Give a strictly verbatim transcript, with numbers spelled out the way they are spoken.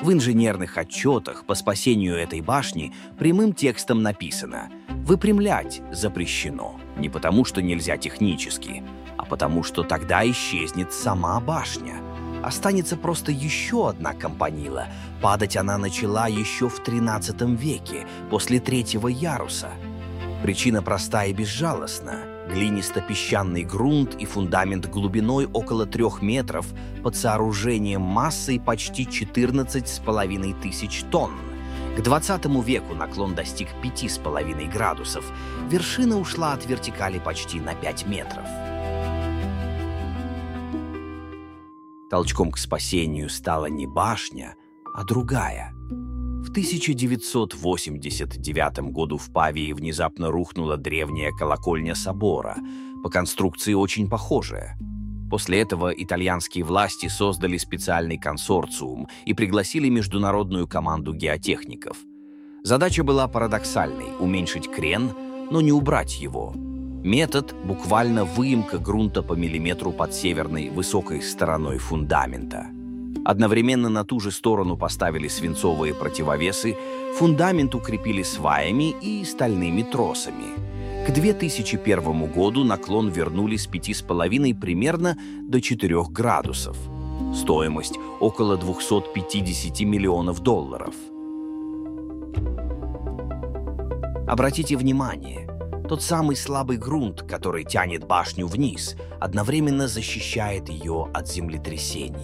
В инженерных отчетах по спасению этой башни прямым текстом написано: выпрямлять запрещено, не потому что нельзя технически, а потому что тогда исчезнет сама башня. Останется просто еще одна кампанила. Падать она начала еще в тринадцатом веке, после третьего яруса. Причина проста и безжалостна. Глинисто-песчаный грунт и фундамент глубиной около трех метров под сооружением массой почти четырнадцать с половиной тысяч тонн. К двадцатому веку наклон достиг пяти с половиной градусов. Вершина ушла от вертикали почти на пять метров. Толчком к спасению стала не башня, а другая. В тысяча девятьсот восемьдесят девятом году в Павии внезапно рухнула древняя колокольня собора, по конструкции очень похожая. После этого итальянские власти создали специальный консорциум и пригласили международную команду геотехников. Задача была парадоксальной – уменьшить крен, но не убрать его. Метод – буквально выемка грунта по миллиметру под северной высокой стороной фундамента. Одновременно на ту же сторону поставили свинцовые противовесы, фундамент укрепили сваями и стальными тросами. К две тысячи первому году наклон вернули с пяти с половиной примерно до четырёх градусов. Стоимость – около двухсот пятидесяти миллионов долларов. Обратите внимание, тот самый слабый грунт, который тянет башню вниз, одновременно защищает ее от землетрясений.